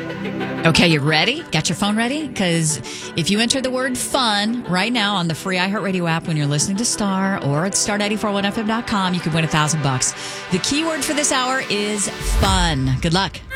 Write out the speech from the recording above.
Okay, you ready? Got your phone ready? Because if you enter the word fun right now on the free iHeartRadio app when you're listening to Star or at star941fm.com, you could win $1,000. The keyword for this hour is fun. Good luck.